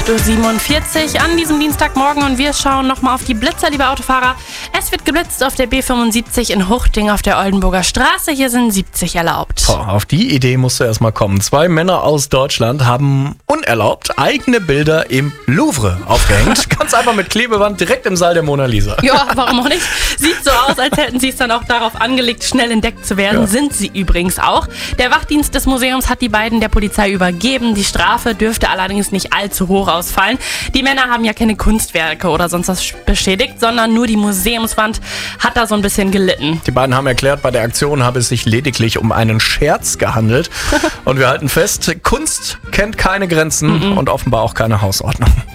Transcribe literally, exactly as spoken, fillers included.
acht Uhr siebenundvierzig an diesem Dienstagmorgen und wir schauen nochmal auf die Blitzer, liebe Autofahrer. Es wird geblitzt auf der B fünfundsiebzig in Huchting auf der Oldenburger Straße. Hier sind siebzig erlaubt. Boah, auf die Idee musst du erst mal kommen. Zwei Männer aus Deutschland haben unerlaubt eigene Bilder im Louvre aufgehängt. Ganz einfach mit Klebeband direkt im Saal der Mona Lisa. Ja, warum auch nicht? Sieht so aus, als hätten sie es dann auch darauf angelegt, schnell entdeckt zu werden. Ja. Sind sie übrigens auch. Der Wachdienst des Museums hat die beiden der Polizei übergeben. Die Strafe dürfte allerdings nicht allzu hoch ausfallen. Die Männer haben ja keine Kunstwerke oder sonst was beschädigt, sondern nur die Museumswand hat da so ein bisschen gelitten. Die beiden haben erklärt, bei der Aktion habe es sich lediglich um einen Scherz gehandelt. Und wir halten fest, Kunst kennt keine Grenzen und offenbar auch keine Hausordnung.